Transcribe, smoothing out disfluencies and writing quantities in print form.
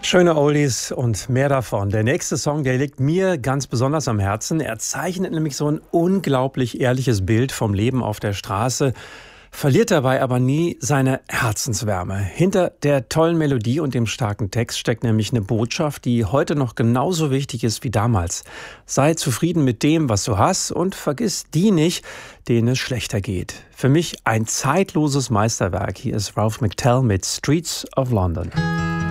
Schöne Oldies und mehr davon. Der nächste Song, der liegt mir ganz besonders am Herzen. Er zeichnet nämlich so ein unglaublich ehrliches Bild vom Leben auf der Straße, verliert dabei aber nie seine Herzenswärme. Hinter der tollen Melodie und dem starken Text steckt nämlich eine Botschaft, die heute noch genauso wichtig ist wie damals. Sei zufrieden mit dem, was du hast, und vergiss die nicht, denen es schlechter geht. Für mich ein zeitloses Meisterwerk. Hier ist Ralph McTell mit Streets of London.